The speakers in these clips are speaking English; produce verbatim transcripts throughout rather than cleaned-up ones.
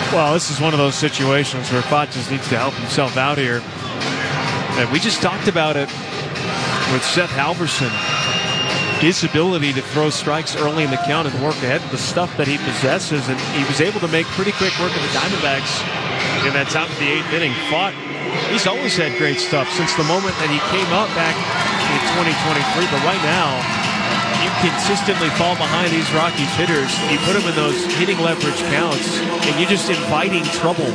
Well, this is one of those situations where Fott just needs to help himself out here. And we just talked about it with Seth Halverson. His ability to throw strikes early in the count and work ahead of the stuff that he possesses. And he was able to make pretty quick work of the Diamondbacks in that top of the eighth inning. Fott, he's always had great stuff since the moment that he came up back in twenty twenty-three. But right now, you consistently fall behind these Rockies hitters. You put them in those hitting leverage counts, and you're just inviting trouble.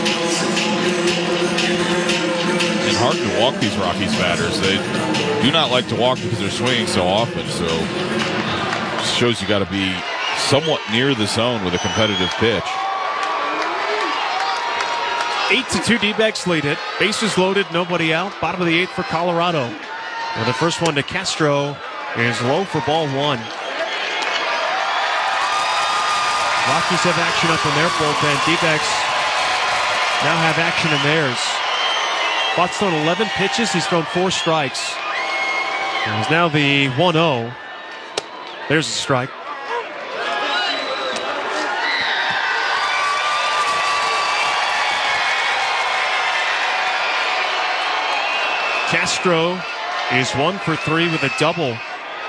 And hard to walk these Rockies batters. They do not like to walk because they're swinging so often. So it shows you got to be somewhat near the zone with a competitive pitch. Eight to two, D-backs lead it. Bases loaded, nobody out. Bottom of the eighth for Colorado. And the first one to Castro is low for ball one. Rockies have action up in their bullpen. D-backs now have action in theirs. Fott's thrown eleven pitches. He's thrown four strikes. He's now the one oh. There's a strike. Castro is one for three with a double.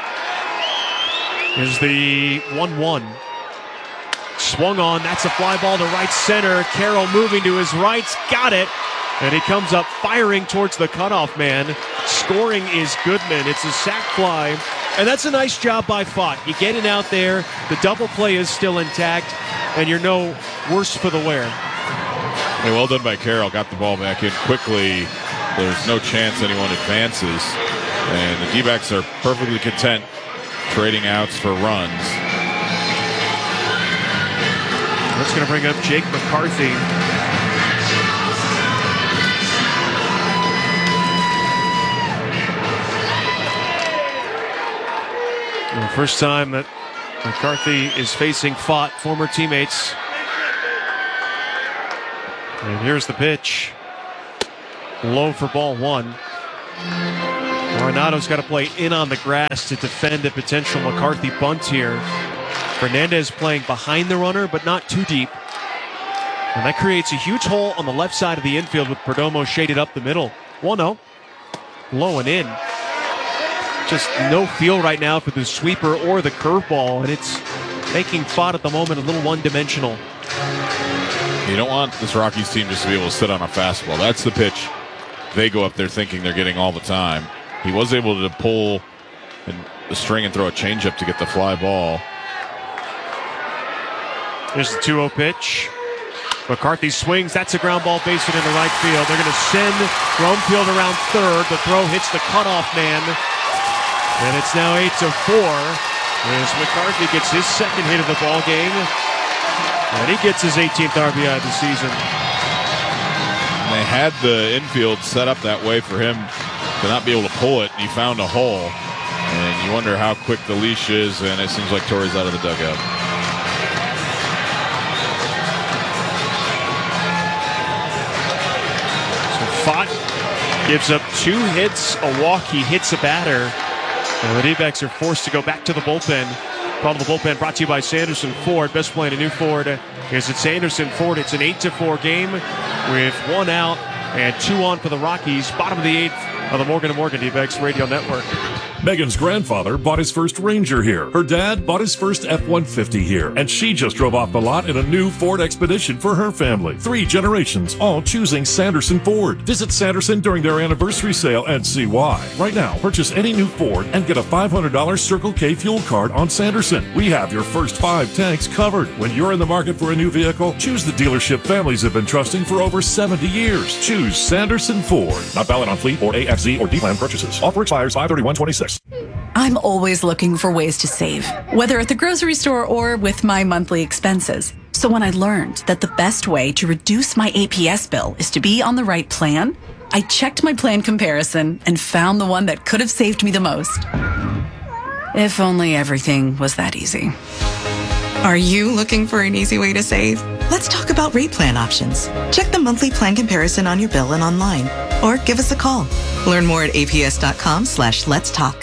Is the one one. Swung on. That's a fly ball to right center. Carroll moving to his right. Got it. And he comes up firing towards the cutoff man. Scoring is Goodman. It's a sac fly. And that's a nice job by Fott. You get it out there. The double play is still intact. And you're no worse for the wear. Hey, well done by Carroll. Got the ball back in quickly. There's no chance anyone advances. And the D-backs are perfectly content trading outs for runs. That's going to bring up Jake McCarthy. The first time that McCarthy is facing Fott, former teammates. And here's the pitch. Low for ball one. Arenado's got to play in on the grass to defend a potential McCarthy bunt here. Fernandez playing behind the runner, but not too deep. And that creates a huge hole on the left side of the infield with Perdomo shaded up the middle. one oh. Low and in. Just no feel right now for the sweeper or the curveball, and it's making Fott at the moment a little one-dimensional. You don't want this Rockies team just to be able to sit on a fastball. That's the pitch they go up there thinking they're getting all the time. He was able to pull and the string and throw a changeup to get the fly ball. There's the two oh pitch. McCarthy swings. That's a ground ball, base it into right field. They're going to send Romefield around third. The throw hits the cutoff man. And it's now eight to four as McCarthy gets his second hit of the ball game. And he gets his eighteenth R B I of the season. And they had the infield set up that way for him to not be able to pull it. And he found a hole. And you wonder how quick the leash is, and it seems like Torrey's out of the dugout. Fott gives up two hits, a walk. He hits a batter. And the D-backs are forced to go back to the bullpen. Call to the bullpen brought to you by Sanderson Ford. Best play in a new Ford is at Sanderson Ford. It's an eight to four game with one out and two on for the Rockies. Bottom of the eighth of the Morgan and Morgan D-backs Radio Network. Megan's grandfather bought his first Ranger here. Her dad bought his first F one fifty here. And she just drove off the lot in a new Ford Expedition for her family. Three generations, all choosing Sanderson Ford. Visit Sanderson during their anniversary sale and see why. Right now, purchase any new Ford and get a five hundred dollars Circle K fuel card on Sanderson. We have your first five tanks covered. When you're in the market for a new vehicle, choose the dealership families have been trusting for over seventy years. Choose Sanderson Ford. Not valid on fleet or A F Z or D-Plan purchases. Offer expires five thirty-one twenty-six. I'm always looking for ways to save, whether at the grocery store or with my monthly expenses. So when I learned that the best way to reduce my A P S bill is to be on the right plan, I checked my plan comparison and found the one that could have saved me the most. If only everything was that easy. Are you looking for an easy way to save? Let's talk about rate plan options. Check the monthly plan comparison on your bill and online, or give us a call. Learn more at aps.com slash let's talk.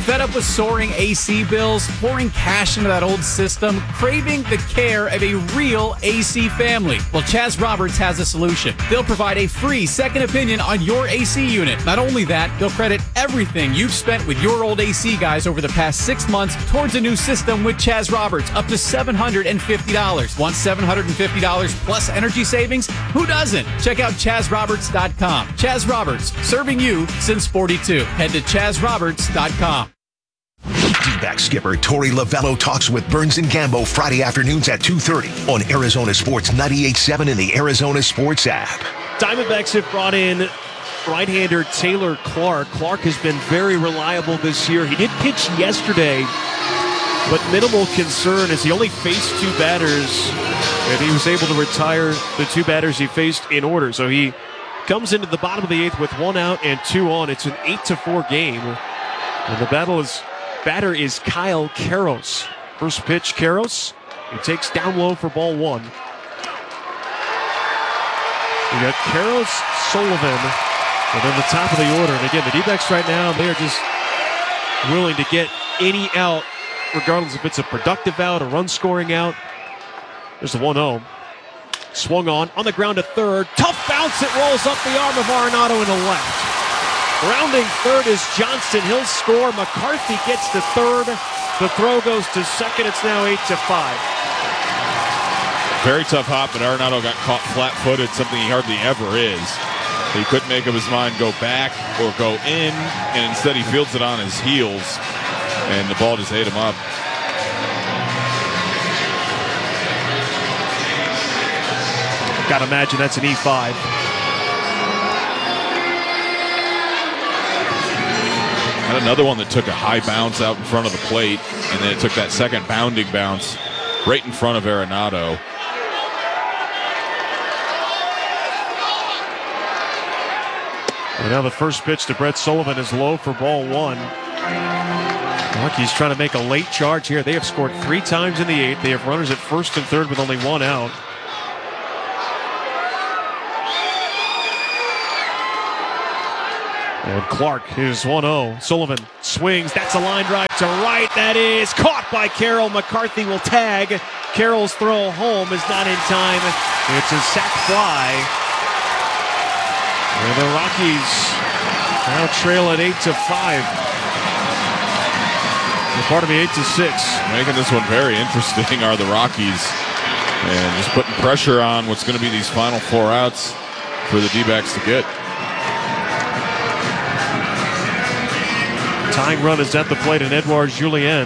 Fed up with soaring A C bills, pouring cash into that old system, craving the care of a real A C family? Well, Chaz Roberts has a solution. They'll provide a free second opinion on your A C unit. Not only that, they'll credit everything you've spent with your old A C guys over the past six months towards a new system with Chaz Roberts, up to seven hundred fifty dollars. Want seven hundred fifty dollars plus energy savings? Who doesn't? Check out chaz roberts dot com. Chaz Roberts, serving you since forty-two. Head to chaz roberts dot com. D-back skipper Torey Lovello talks with Burns and Gambo Friday afternoons at two thirty on Arizona Sports ninety-eight point seven in the Arizona Sports app. Diamondbacks have brought in right-hander Taylor Clark. Clark has been very reliable this year. He did pitch yesterday, but minimal concern as he only faced two batters, and he was able to retire the two batters he faced in order. So he comes into the bottom of the eighth with one out and two on. It's an eight to four game. And the battle is batter is Kyle Karros. First pitch, Karros. He takes down low for ball one. We got Karros, Sullivan, and then the top of the order. And again, the D-backs right now, they are just willing to get any out, regardless if it's a productive out, a run-scoring out. There's the one oh. Swung on, on the ground to third. Tough bounce, it rolls up the arm of Arenado in the left. Rounding third is Johnston. He'll score. McCarthy gets to third. The throw goes to second. It's now eight to five. Very tough hop, but Arenado got caught flat-footed, something he hardly ever is. He couldn't make up his mind go back or go in, and instead he fields it on his heels, and the ball just ate him up. Gotta imagine that's an E five. And another one that took a high bounce out in front of the plate, and then it took that second bounding bounce right in front of Arenado. And now the first pitch to Brett Sullivan is low for ball one. Rockies trying to make a late charge here. They have scored three times in the eighth. They have runners at first and third with only one out. And Clark is one oh. Sullivan swings. That's a line drive to right. That is caught by Carroll. McCarthy will tag. Carroll's throw home is not in time. It's a sac fly. And the Rockies now trail at eight to five. Part of the eight to six. Making this one very interesting are the Rockies. And just putting pressure on what's going to be these final four outs for the D-backs to get. Tying run is at the plate, and Edouard Julien.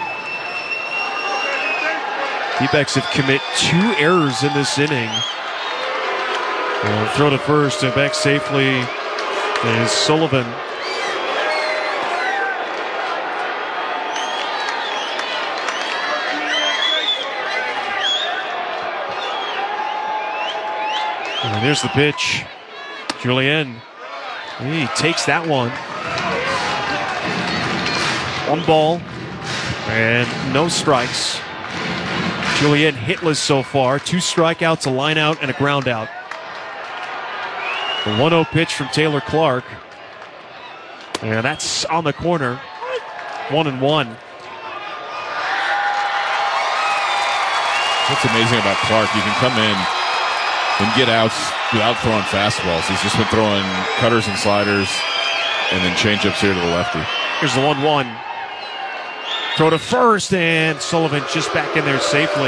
D-backs have commit two errors in this inning. And throw to first and back safely is Sullivan. And there's the pitch. Julien. He takes that one. One ball and no strikes. Julien hitless so far. Two strikeouts, a line out, and a ground out. The one oh pitch from Taylor Clark. And that's on the corner. One and one. What's amazing about Clark, you can come in and get outs without throwing fastballs. He's just been throwing cutters and sliders and then changeups here to the lefty. Here's the one one. Throw to first, and Sullivan just back in there safely.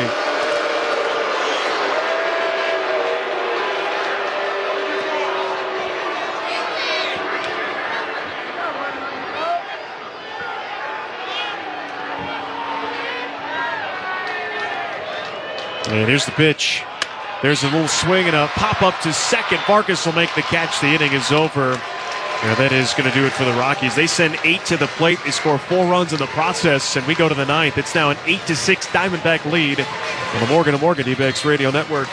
And here's the pitch. There's a little swing and a pop up to second. Vargas will make the catch. The inning is over. And that is going to do it for the Rockies. They send eight to the plate. They score four runs in the process, and we go to the ninth. It's now an eight to six Diamondback lead on the Morgan and Morgan D-backs Radio Network.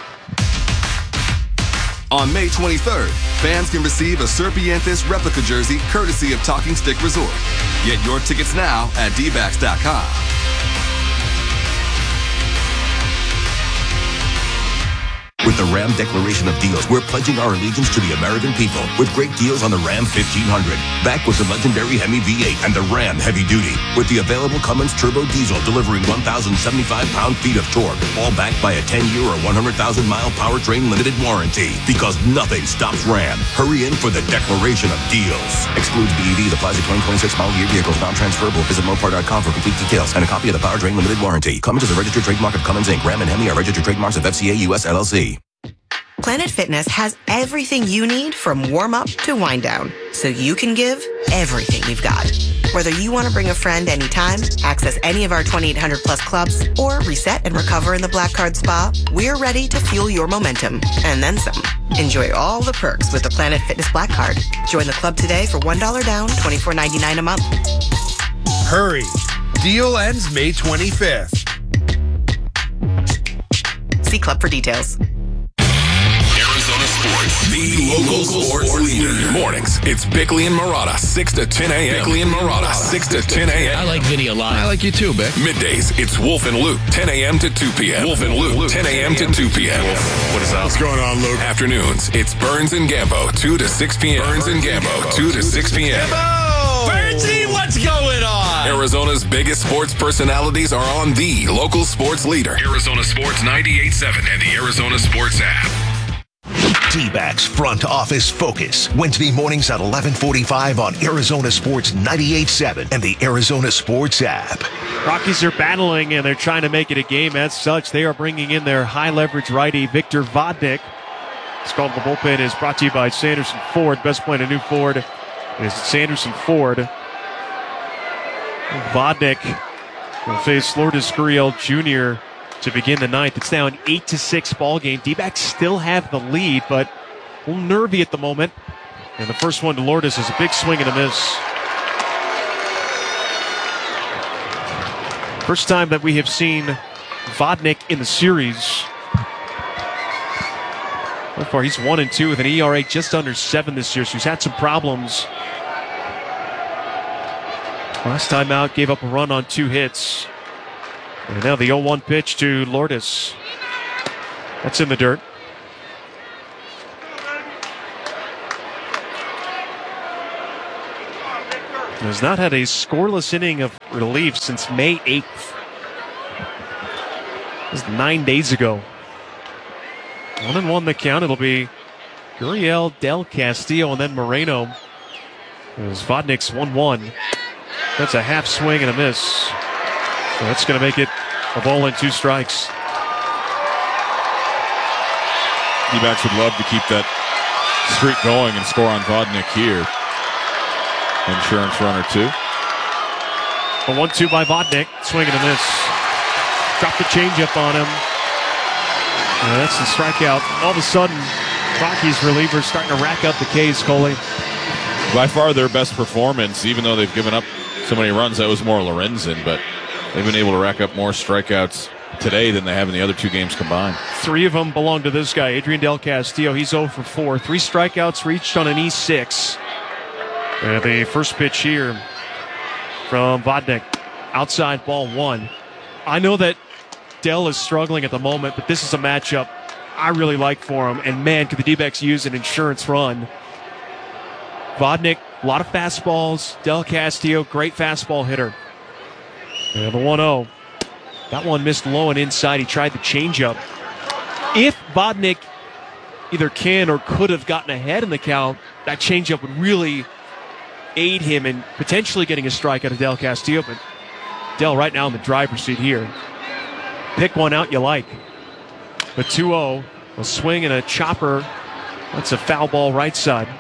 On May twenty-third, fans can receive a Serpientes replica jersey courtesy of Talking Stick Resort. Get your tickets now at d backs dot com. With the Ram Declaration of Deals, we're pledging our allegiance to the American people with great deals on the Ram fifteen hundred. Back with the legendary Hemi V eight and the Ram Heavy Duty. With the available Cummins Turbo Diesel delivering one thousand seventy-five pound-feet of torque. All backed by a ten-year or one hundred thousand mile powertrain limited warranty. Because nothing stops Ram. Hurry in for the Declaration of Deals. Excludes B E V. The applies to twenty twenty-six model year vehicles. Non-transferable. Visit mopar dot com for complete details and a copy of the powertrain limited warranty. Cummins is a registered trademark of Cummins Incorporated. Ram and Hemi are registered trademarks of F C A U S L L C. Planet Fitness has everything you need from warm-up to wind-down, so you can give everything you've got. Whether you want to bring a friend anytime, access any of our twenty-eight hundred plus clubs, or reset and recover in the Black Card Spa, we're ready to fuel your momentum, and then some. Enjoy all the perks with the Planet Fitness Black Card. Join the club today for one dollar down, twenty-four ninety-nine a month. Hurry! Deal ends May twenty-fifth. See club for details. Arizona Sports, the local sports leader. Mornings, it's Bickley and Marotta, six to ten a.m. Bickley and Marotta, six to ten a.m. I like Vinny a lot. I like you too, Bick. Middays, it's Wolf and Luke, ten a.m. to two p.m. Wolf and Luke, ten a.m. to two p.m. What is up? What's going on, Luke? Afternoons, it's Burns and Gambo, two to six p.m. Burns and Gambo, two to six p.m. Bernsey, what's going on? Arizona's biggest sports personalities are on the local sports leader. Arizona Sports ninety-eight point seven and the Arizona Sports app. D-backs Front Office Focus. Wednesday mornings at eleven forty-five on Arizona Sports ninety-eight point seven and the Arizona Sports app. Rockies are battling, and they're trying to make it a game. As such, they are bringing in their high-leverage righty, Victor Vodnik. This call to the bullpen is brought to you by Sanderson Ford. Best plan, a new Ford is Sanderson Ford. Vodnik will face Lourdes Gurriel Junior to begin the ninth. It's now an eight to six ball game. D-backs still have the lead, but a little nervy at the moment. And the first one to Lourdes is a big swing and a miss. First time that we have seen Vodnik in the series. So far, he's one and two with an E R A just under seven this year, so he's had some problems. Last time out, gave up a run on two hits. And now the oh one pitch to Lourdes. That's in the dirt. Has not had a scoreless inning of relief since May eighth. This was nine days ago. One and one the count. It'll be Gurriel, Del Castillo, and then Moreno. It was Vodnik's one one. That's a half swing and a miss. So that's going to make it a ball and two strikes. D-backs would love to keep that streak going and score on Vodnik here. Insurance runner two. A one two by Vodnik. Swing and a miss. Dropped the changeup on him. And that's the strikeout. All of a sudden, Rockies relievers starting to rack up the K's, Coley. By far their best performance, even though they've given up so many runs. That was more Lorenzen, but they've been able to rack up more strikeouts today than they have in the other two games combined. Three of them belong to this guy, Adrian Del Castillo. He's oh for four. Three strikeouts reached on an E six. And the first pitch here from Vodnik. Outside ball one. I know that Del is struggling at the moment, but this is a matchup I really like for him. And man, could the D-backs use an insurance run. Vodnik, a lot of fastballs. Del Castillo, great fastball hitter. And the one oh. That one missed low and inside. He tried the changeup. If Vodnik either can or could have gotten ahead in the count, that changeup would really aid him in potentially getting a strike out of Del Castillo. But Del right now in the driver's seat here. Pick one out you like. But two oh, a swing and a chopper. That's a foul ball right side.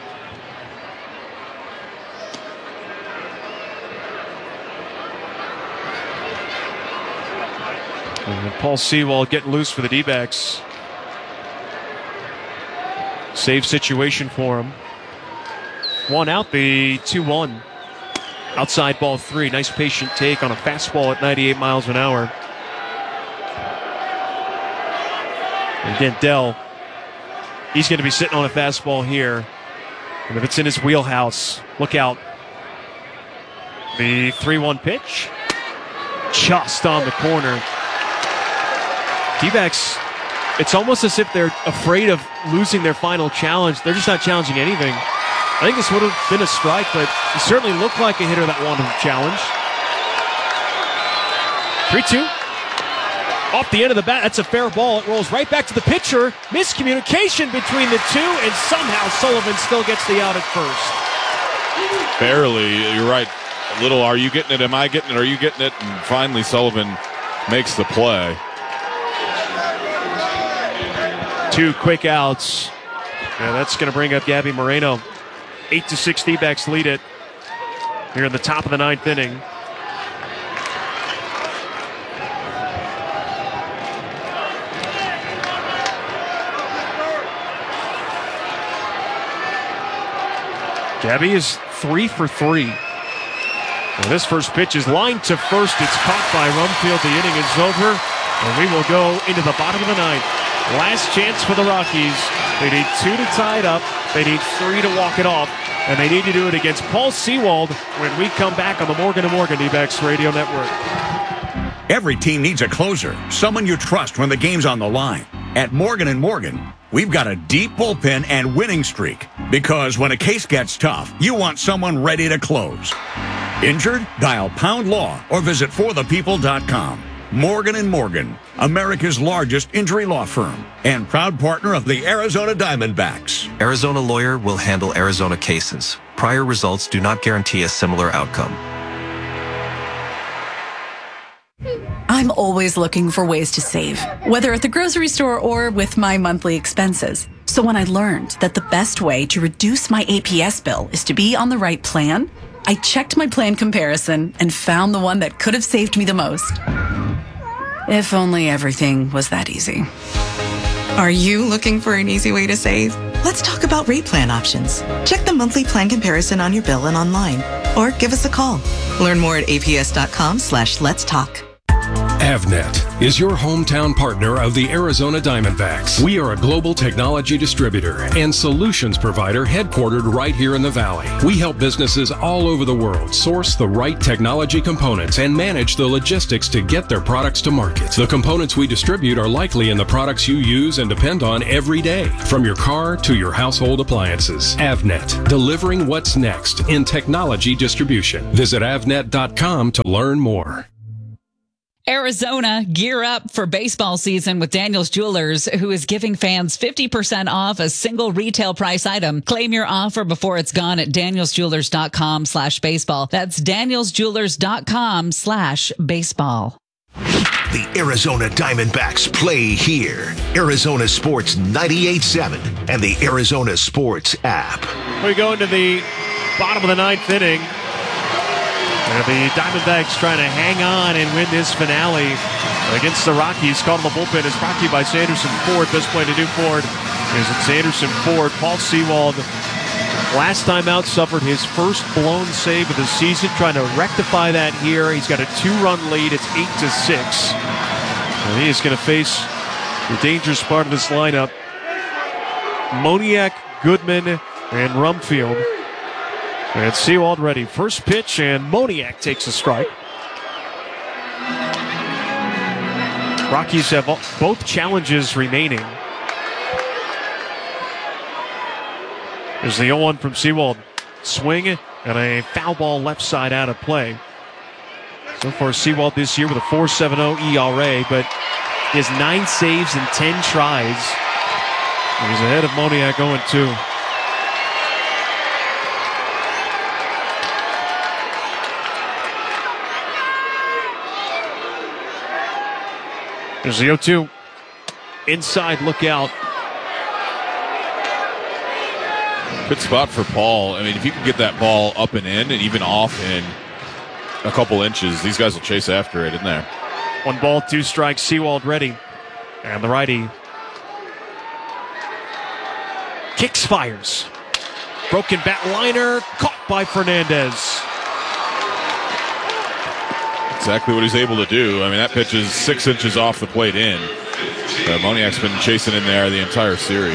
And Paul Sewald getting loose for the D-backs. Save situation for him. One out, the two one. Outside ball three. Nice patient take on a fastball at ninety-eight miles an hour. And again, Del, he's going to be sitting on a fastball here. And if it's in his wheelhouse, look out. The three one pitch. Just on the corner. D-backs it's almost as if they're afraid of losing their final challenge. They're just not challenging anything. I think this would have been a strike, but he certainly looked like a hitter that wanted a challenge. three two. Off the end of the bat, that's a fair ball. It rolls right back to the pitcher. Miscommunication between the two, and somehow Sullivan still gets the out at first. Barely, you're right. A little, are you getting it? Am I getting it? Are you getting it? And finally, Sullivan makes the play. Two quick outs. Yeah, that's going to bring up Gabby Moreno. Eight to six, D-backs lead it here in the top of the ninth inning. Gabby is three for three. And this first pitch is lined to first. It's caught by Rumfield. The inning is over, and we will go into the bottom of the ninth. Last chance for the Rockies. They need two to tie it up. They need three to walk it off, and they need to do it against Paul Sewald when we come back on the Morgan and Morgan D-backs Radio Network. Every team needs a closer, someone you trust when the game's on the line. At Morgan and Morgan, we've got a deep bullpen and winning streak, because when a case gets tough, you want someone ready to close. Injured? Dial Pound Law or visit for the people dot com. Morgan and Morgan, America's largest injury law firm and proud partner of the Arizona Diamondbacks. Arizona Lawyer will handle Arizona cases. Prior results do not guarantee a similar outcome. I'm always looking for ways to save, whether at the grocery store or with my monthly expenses. So when I learned that the best way to reduce my A P S bill is to be on the right plan, I checked my plan comparison and found the one that could have saved me the most. If only everything was that easy. Are you looking for an easy way to save? Let's talk about rate plan options. Check the monthly plan comparison on your bill and online, or give us a call. Learn more at aps.com slash let's talk. Avnet is your hometown partner of the Arizona Diamondbacks. We are a global technology distributor and solutions provider headquartered right here in the Valley. We help businesses all over the world source the right technology components and manage the logistics to get their products to market. The components we distribute are likely in the products you use and depend on every day, from your car to your household appliances. Avnet, delivering what's next in technology distribution. Visit avnet dot com to learn more. Arizona, gear up for baseball season with Daniels Jewelers, who is giving fans fifty percent off a single retail price item. Claim your offer before it's gone at daniels jewelers dot com slash baseball. That's daniels jewelers dot com slash baseball. The Arizona Diamondbacks play here. Arizona Sports ninety-eight point seven and the Arizona Sports app. We go into the bottom of the ninth inning. And the Diamondbacks trying to hang on and win this finale against the Rockies. Called in the bullpen is brought to you by Sanderson Ford. Best play to do Ford is at Sanderson Ford. Paul Sewald, last time out, suffered his first blown save of the season. Trying to rectify that here. He's got a two-run lead. It's eight to six. And he is going to face the dangerous part of this lineup. Moniak, Goodman, and Rumfield. And Sewald ready. First pitch, and Moniak takes a strike. Rockies have both challenges remaining. There's the oh one from Sewald. Swing and a foul ball left side out of play. So far, Sewald this year with a four point seven oh E R A, but he has nine saves and ten tries. He's ahead of Moniak oh and two. There's the oh two. Inside, look out. Good spot for Paul. I mean, if you can get that ball up and in and even off in a couple inches, these guys will chase after it, isn't there? One ball, two strikes, Sewald ready. And the righty kicks, fires. Broken bat liner, caught by Fernandez. Exactly what he's able to do. I mean, that pitch is six inches off the plate in. Uh, Moniak's been chasing in there the entire series.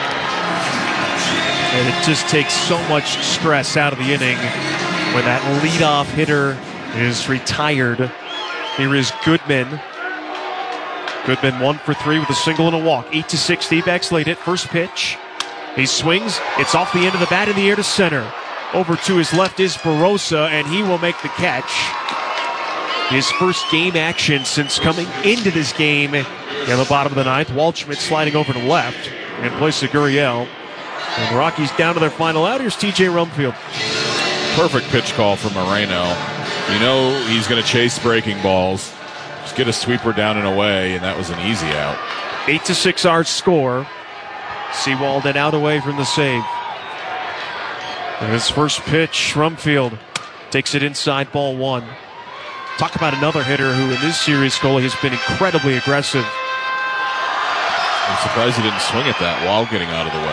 And it just takes so much stress out of the inning when that leadoff hitter is retired. Here is Goodman. Goodman one for three with a single and a walk. Eight to six, D-backs lead it. First pitch. He swings. It's off the end of the bat in the air to center. Over to his left is Barossa, and he will make the catch. His first game action since coming into this game in the bottom of the ninth. Waldschmidt sliding over to left in place of Gurriel. And the Rockies down to their final out. Here's T J Rumfield. Perfect pitch call from Moreno. You know he's going to chase breaking balls. Just get a sweeper down and away, and that was an easy out. Eight to six our score. Sewald and out away from the save. And his first pitch, Rumfield takes it inside, ball one. Talk about another hitter who in this series, Scully, has been incredibly aggressive. I'm surprised he didn't swing at that while getting out of the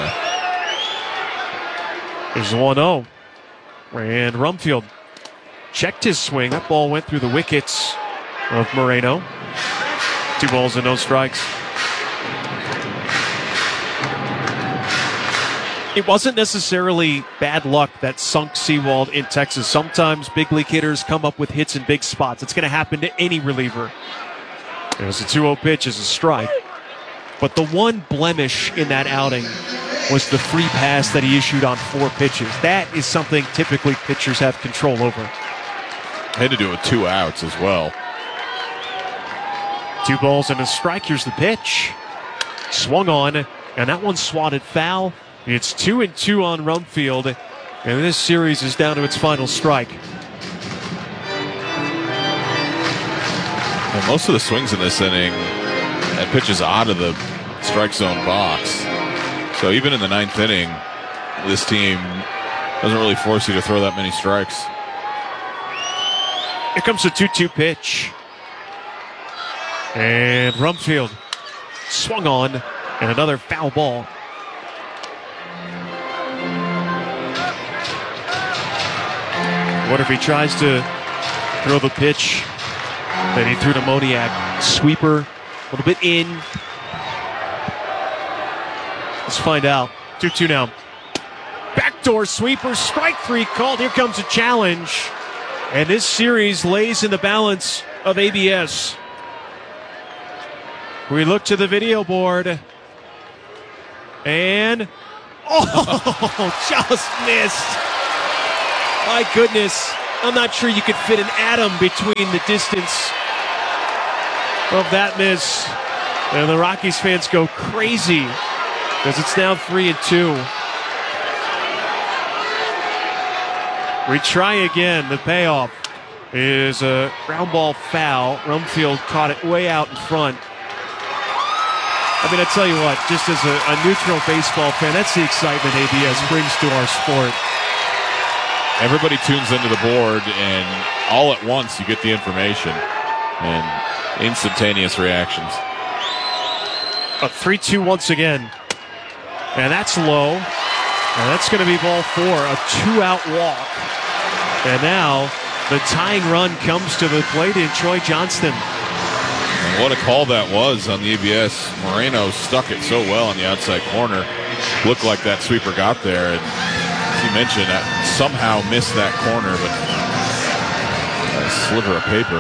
way. There's one oh. And Rumfield checked his swing. That ball went through the wickets of Moreno. Two balls and no strikes. It wasn't necessarily bad luck that sunk Sewald in Texas. Sometimes big league hitters come up with hits in big spots. It's going to happen to any reliever. It was a two oh pitch as a strike. But the one blemish in that outing was the free pass that he issued on four pitches. That is something typically pitchers have control over. Had to do it with two outs as well. Two balls and a strike. Here's the pitch. Swung on, and that one swatted foul. It's two and two on Rumfield, and this series is down to its final strike. Well, most of the swings in this inning, that pitch is out of the strike zone box. So even in the ninth inning, this team doesn't really force you to throw that many strikes. Here comes the two two pitch. And Rumfield swung on, and another foul ball. What if he tries to throw the pitch that he threw to Moniak? Sweeper, a little bit in. Let's find out. two two now. Backdoor sweeper, strike three called. Here comes a challenge. And this series lays in the balance of A B S. We look to the video board. And, oh, just missed. My goodness, I'm not sure you could fit an atom between the distance of that miss. And the Rockies fans go crazy because it's now three and two. We try again. The payoff is a ground ball foul. Rumfield caught it way out in front. I mean, I tell you what, just as a, a neutral baseball fan, that's the excitement A B S brings to our sport. Everybody tunes into the board, and all at once you get the information and instantaneous reactions. A three two once again. And that's low. And that's going to be ball four, a two-out walk. And now the tying run comes to the plate in Troy Johnston. And what a call that was on the A B S. Moreno stuck it so well on the outside corner. Looked like that sweeper got there. And as you mentioned, uh, somehow missed that corner, but a sliver of paper.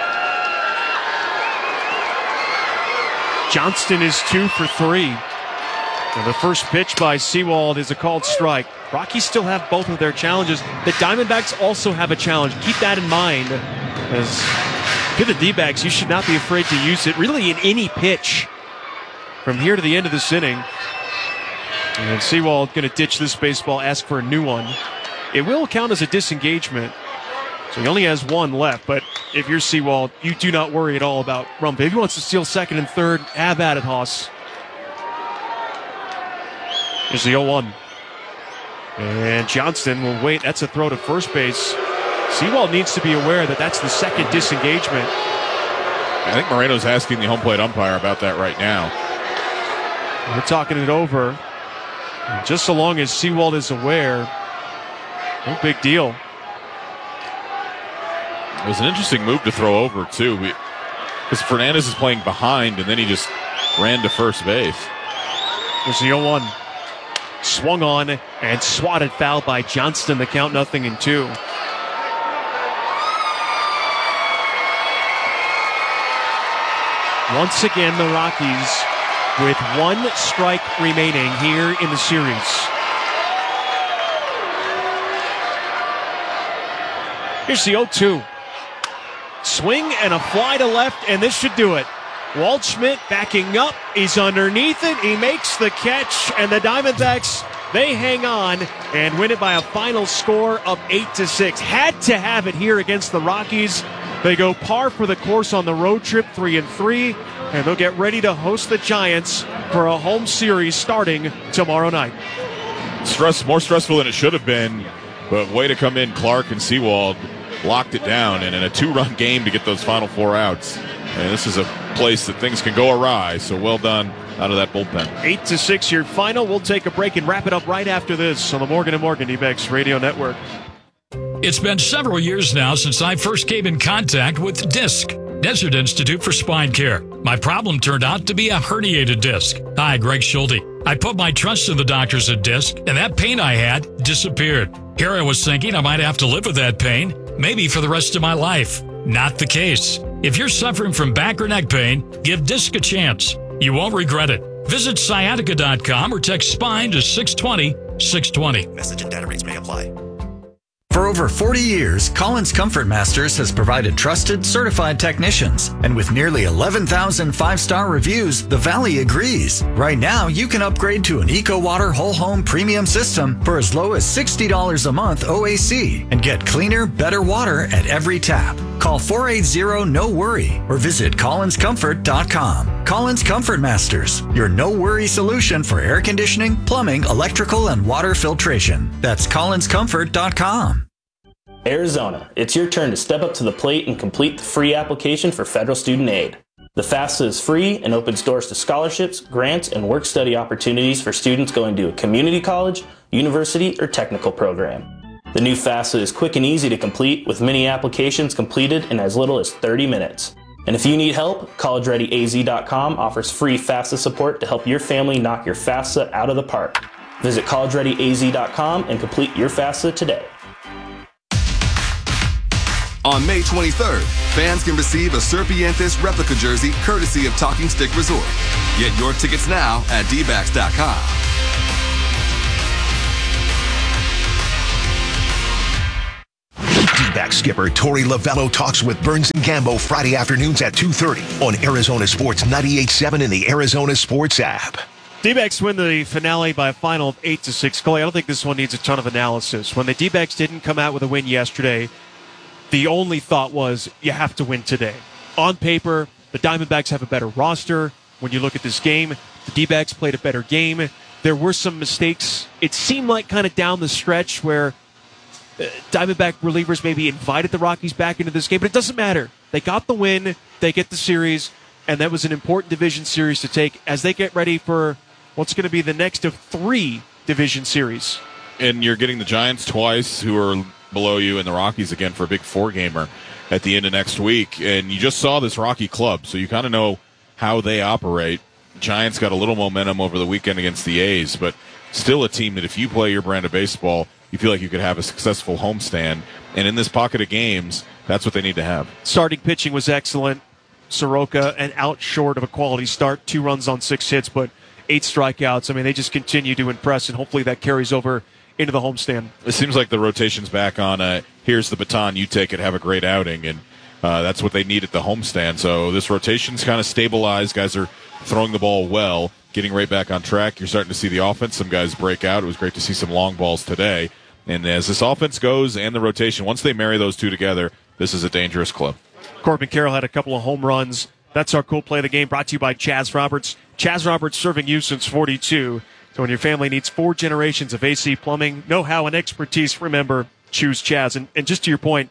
Johnston is two for three. And the first pitch by Sewald is a called strike. Rockies still have both of their challenges. The Diamondbacks also have a challenge. Keep that in mind. As if you're the D-backs, you should not be afraid to use it really in any pitch from here to the end of this inning. And Sewald going to ditch this baseball, ask for a new one. It will count as a disengagement. So he only has one left, but if you're Sewald, you do not worry at all about Rump. If he wants to steal second and third, have at it, Haas. Here's the oh one. And Johnston will wait. That's a throw to first base. Sewald needs to be aware that that's the second disengagement. I think Moreno's asking the home plate umpire about that right now. We're talking it over. And just so long as Sewald is aware, no big deal. It was an interesting move to throw over, too. Because Fernandez is playing behind, and then he just ran to first base. Here's the oh one. Swung on and swatted foul by Johnston. The count nothing in two. Once again, the Rockies with one strike remaining here in the series. Here's the oh two. Swing and a fly to left, and this should do it. Waldschmidt backing up. He's underneath it. He makes the catch, and the Diamondbacks, they hang on and win it by a final score of eight to six. Had to have it here against the Rockies. They go par for the course on the road trip, three and three, and they'll get ready to host the Giants for a home series starting tomorrow night. Stress, more stressful than it should have been, but way to come in. Clark and Seawald locked it down, and in a two-run game to get those final four outs. And this is a place that things can go awry, so well done out of that bullpen. Eight to six your final. We'll take a break and wrap it up right after this on the Morgan and Morgan D-Backs Radio Network. It's been several years now since I first came in contact with DISC, Desert Institute for Spine Care. My problem turned out to be a herniated disc. Hi, Greg Schulte. I put my trust in the doctors at DISC, and that pain I had disappeared. Here I was thinking I might have to live with that pain, maybe for the rest of my life. Not the case. If you're suffering from back or neck pain, give DISC a chance. You won't regret it. Visit sciatica dot com or text SPINE to six twenty, six twenty. Message and data rates may apply. For over forty years, Collins Comfort Masters has provided trusted, certified technicians. And with nearly eleven thousand five-star reviews, the Valley agrees. Right now, you can upgrade to an EcoWater Whole Home Premium System for as low as sixty dollars a month O A C and get cleaner, better water at every tap. Call four eight zero, no worry or visit collins comfort dot com. Collins Comfort Masters, your no-worry solution for air conditioning, plumbing, electrical, and water filtration. That's collins comfort dot com. Arizona, it's your turn to step up to the plate and complete the free application for federal student aid. The FAFSA is free and opens doors to scholarships, grants, and work-study opportunities for students going to a community college, university, or technical program. The new FAFSA is quick and easy to complete, with many applications completed in as little as thirty minutes. And if you need help, college ready A Z dot com offers free FAFSA support to help your family knock your FAFSA out of the park. Visit college ready A Z dot com and complete your FAFSA today. On May twenty-third, fans can receive a Serpientes replica jersey courtesy of Talking Stick Resort. Get your tickets now at D backs dot com. D-back skipper Torey Lovullo talks with Burns and Gambo Friday afternoons at two thirty on Arizona Sports ninety-eight point seven and the Arizona Sports app. D-backs win the finale by a final of eight to six. Clay, I don't think this one needs a ton of analysis. When the D-backs didn't come out with a win yesterday, the only thought was you have to win today. On paper, the Diamondbacks have a better roster. When you look at this game, the D-backs played a better game. There were some mistakes. It seemed like kind of down the stretch where uh, Diamondback relievers maybe invited the Rockies back into this game, but it doesn't matter. They got the win. They get the series, and that was an important division series to take as they get ready for what's going to be the next of three division series. And you're getting the Giants twice, who are below you, and the Rockies again for a big four-gamer at the end of next week. And you just saw this Rocky club, so you kind of know how they operate. Giants got a little momentum over the weekend against the A's, but still a team that if you play your brand of baseball, you feel like you could have a successful homestand. And in this pocket of games, that's what they need to have. Starting pitching was excellent. Soroka, an out short of a quality start, two runs on six hits, but eight strikeouts. I mean, they just continue to impress, and hopefully that carries over into the homestand. It seems like the rotation's back on a, here's the baton, you take it, have a great outing, and uh, that's what they need at the homestand. So this rotation's kind of stabilized. Guys are throwing the ball well, getting right back on track. You're starting to see the offense. Some guys break out. It was great to see some long balls today. And as this offense goes and the rotation, once they marry those two together, this is a dangerous club. Corbin Carroll had a couple of home runs. That's our cool play of the game, brought to you by Chaz Roberts. Chaz Roberts serving you since forty-two. So when your family needs four generations of A C plumbing, know-how, and expertise, remember, choose Chaz. And, and just to your point,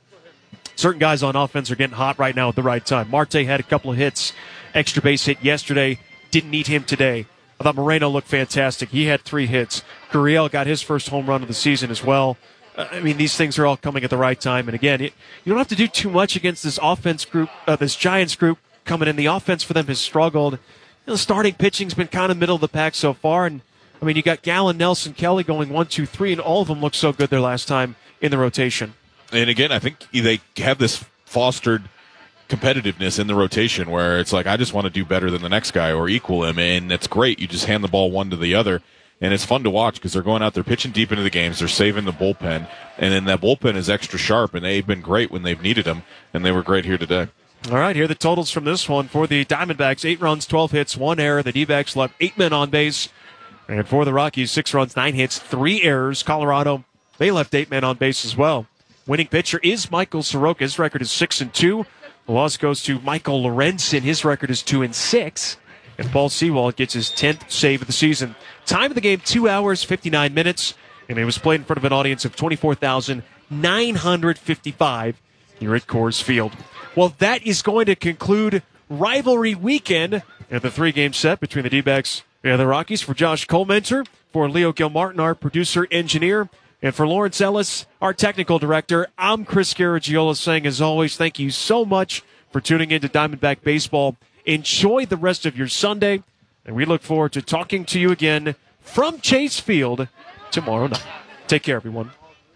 certain guys on offense are getting hot right now at the right time. Marte had a couple of hits, extra base hit yesterday. Didn't need him today. I thought Moreno looked fantastic. He had three hits. Gurriel got his first home run of the season as well. Uh, I mean, these things are all coming at the right time. And again, it, you don't have to do too much against this offense group, uh, this Giants group coming in. The offense for them has struggled. You know, the starting pitching's been kind of middle of the pack so far. And I mean, you got Gallen, Nelson, Kelly going one, two, three, and all of them looked so good their last time in the rotation. And again, I think they have this fostered competitiveness in the rotation where it's like, I just want to do better than the next guy or equal him, and it's great. You just hand the ball one to the other, and it's fun to watch because they're going out there pitching deep into the games. They're saving the bullpen, and then that bullpen is extra sharp, and they've been great when they've needed them, and they were great here today. All right, here are the totals from this one. For the Diamondbacks, eight runs, twelve hits, one error. The D-backs left eight men on base. And for the Rockies, six runs, nine hits, three errors. Colorado, they left eight men on base as well. Winning pitcher is Michael Soroka. His record is six and two. The loss goes to Michael Lorenzen. His record is two and six. And Paul Sewald gets his tenth save of the season. Time of the game, two hours, fifty-nine minutes. And it was played in front of an audience of twenty-four thousand nine hundred fifty-five here at Coors Field. Well, that is going to conclude rivalry weekend at the three-game set between the D-backs and the Rockies. For Josh Colmenter, for Leo Gilmartin, our producer-engineer, and for Lawrence Ellis, our technical director, I'm Chris Garagiola saying, as always, thank you so much for tuning in to Diamondback Baseball. Enjoy the rest of your Sunday, and we look forward to talking to you again from Chase Field tomorrow night. Take care, everyone.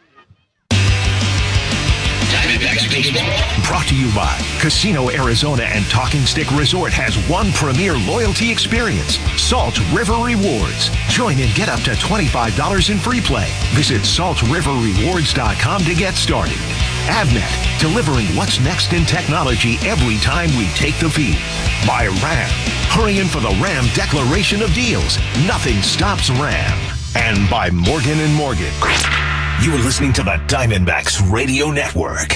Diamondbacks Baseball. Brought to you by Casino Arizona and Talking Stick Resort has one premier loyalty experience, Salt River Rewards. Join and get up to twenty-five dollars in free play. Visit salt river rewards dot com to get started. Avnet, delivering what's next in technology every time we take the field. By Ram, hurrying for the Ram declaration of deals. Nothing stops Ram. And by Morgan and Morgan. You are listening to the Diamondbacks Radio Network.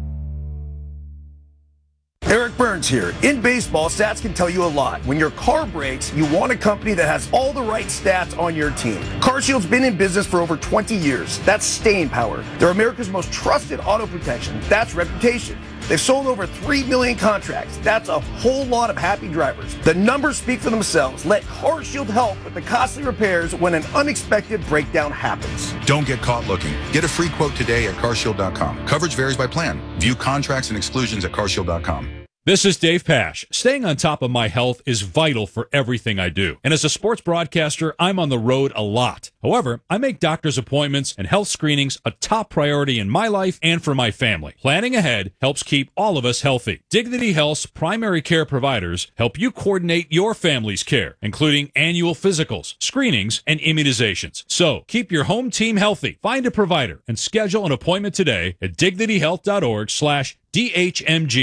Eric Burns here. In baseball, stats can tell you a lot. When your car breaks, you want a company that has all the right stats on your team. CarShield's been in business for over twenty years. That's staying power. They're America's most trusted auto protection. That's reputation. They've sold over three million contracts. That's a whole lot of happy drivers. The numbers speak for themselves. Let CarShield help with the costly repairs when an unexpected breakdown happens. Don't get caught looking. Get a free quote today at car shield dot com. Coverage varies by plan. View contracts and exclusions at car shield dot com. This is Dave Pash. Staying on top of my health is vital for everything I do. And as a sports broadcaster, I'm on the road a lot. However, I make doctor's appointments and health screenings a top priority in my life and for my family. Planning ahead helps keep all of us healthy. Dignity Health's primary care providers help you coordinate your family's care, including annual physicals, screenings, and immunizations. So, keep your home team healthy. Find a provider and schedule an appointment today at dignity health dot org slash D H M G.